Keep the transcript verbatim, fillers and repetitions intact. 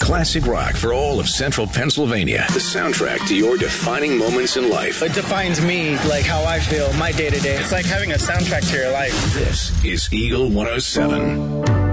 classic rock for all of central Pennsylvania. The soundtrack to your defining moments in life. It defines me, like how I feel, my day-to-day. It's like having a soundtrack to your life. This is Eagle one oh seven.